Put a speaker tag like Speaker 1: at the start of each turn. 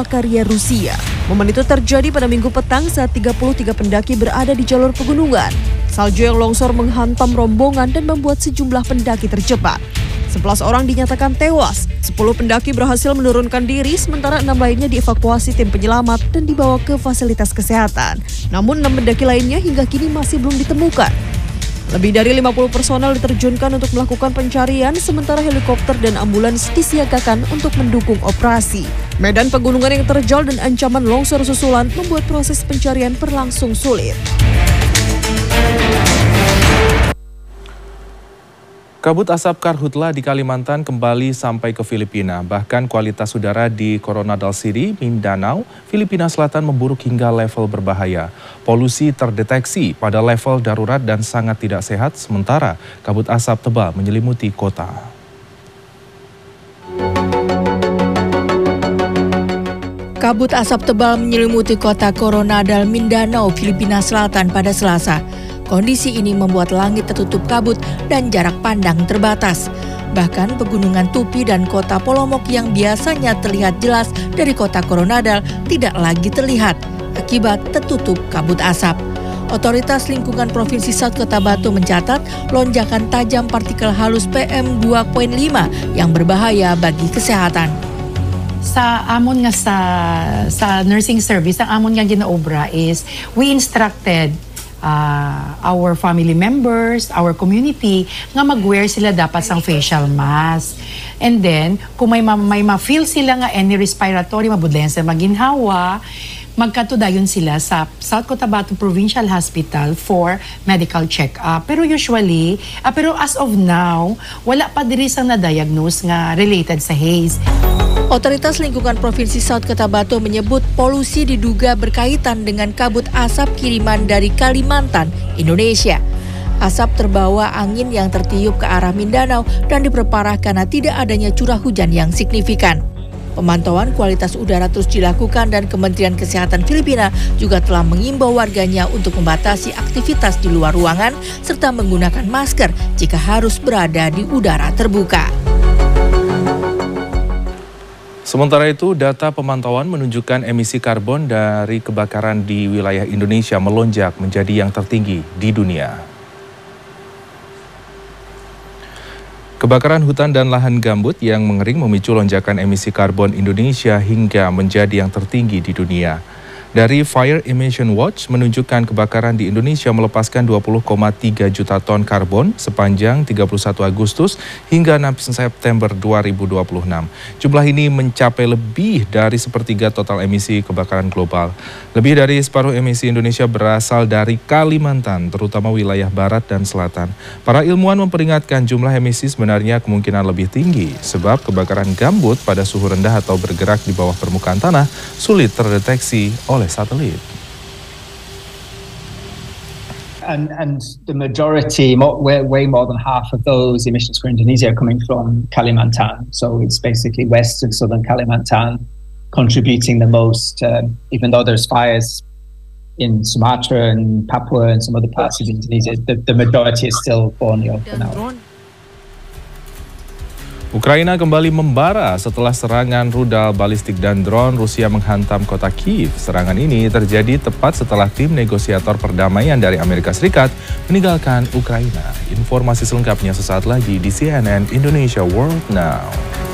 Speaker 1: Balkaria, Rusia. Momen itu terjadi pada Minggu petang saat 33 pendaki berada di jalur pegunungan. Salju yang longsor menghantam rombongan dan membuat sejumlah pendaki terjebak. 11 orang dinyatakan tewas, 10 pendaki berhasil menurunkan diri, sementara 6 lainnya dievakuasi tim penyelamat dan dibawa ke fasilitas kesehatan. Namun 6 pendaki lainnya hingga kini masih belum ditemukan. Lebih dari 50 personel diterjunkan untuk melakukan pencarian, sementara helikopter dan ambulans disiagakan untuk mendukung operasi. Medan pegunungan yang terjal dan ancaman longsor susulan membuat proses pencarian berlangsung sulit.
Speaker 2: Kabut asap karhutla di Kalimantan kembali sampai ke Filipina. Bahkan kualitas udara di Coronadal City, Mindanao, Filipina Selatan memburuk hingga level berbahaya. Polusi terdeteksi pada level darurat dan sangat tidak sehat, sementara kabut asap tebal menyelimuti kota.
Speaker 3: Kabut asap tebal menyelimuti kota Coronadal, Mindanao, Filipina Selatan pada Selasa. Kondisi ini membuat langit tertutup kabut dan jarak pandang terbatas. Bahkan pegunungan Tupi dan kota Polomok yang biasanya terlihat jelas dari kota Coronadal tidak lagi terlihat akibat tertutup kabut asap. Otoritas Lingkungan Provinsi South Cotabato mencatat lonjakan tajam partikel halus PM2.5 yang berbahaya bagi kesehatan.
Speaker 4: Sa amon nga sa nursing service, ang amon nga ginaobra is we instructed our family members, our community, nga mag-wear sila dapat sang facial mask. And then, kung may ma-feel sila nga any respiratory, mabudlayan sa maginhawa, magkatudayon sila sa South Cotabato Provincial Hospital for medical check-up. Pero usually, pero as of now, wala pa diri sang na-diagnose nga related sa haze.
Speaker 3: Otoritas Lingkungan Provinsi South Cotabato menyebut polusi diduga berkaitan dengan kabut asap kiriman dari Kalimantan, Indonesia. Asap terbawa angin yang tertiup ke arah Mindanao dan diperparah karena tidak adanya curah hujan yang signifikan. Pemantauan kualitas udara terus dilakukan dan Kementerian Kesehatan Filipina juga telah mengimbau warganya untuk membatasi aktivitas di luar ruangan serta menggunakan masker jika harus berada di udara terbuka.
Speaker 2: Sementara itu, data pemantauan menunjukkan emisi karbon dari kebakaran di wilayah Indonesia melonjak menjadi yang tertinggi di dunia. Kebakaran hutan dan lahan gambut yang mengering memicu lonjakan emisi karbon Indonesia hingga menjadi yang tertinggi di dunia. Dari Fire Emission Watch menunjukkan kebakaran di Indonesia melepaskan 20,3 juta ton karbon sepanjang 31 Agustus hingga 6 September 2026. Jumlah ini mencapai lebih dari sepertiga total emisi kebakaran global. Lebih dari separuh emisi Indonesia berasal dari Kalimantan, terutama wilayah barat dan selatan. Para ilmuwan memperingatkan jumlah emisi sebenarnya kemungkinan lebih tinggi sebab kebakaran gambut pada suhu rendah atau bergerak di bawah permukaan tanah sulit terdeteksi oleh satelit.
Speaker 5: And the majority, way more than half of those emissions for Indonesia are coming from Kalimantan. So it's basically west and southern Kalimantan contributing the most, even though there's fires in Sumatra and Papua and some other parts of Indonesia, the majority is still Borneo for now.
Speaker 2: Ukraina kembali membara setelah serangan rudal balistik dan drone Rusia menghantam kota Kyiv. Serangan ini terjadi tepat setelah tim negosiator perdamaian dari Amerika Serikat meninggalkan Ukraina. Informasi selengkapnya sesaat lagi di CNN Indonesia World Now.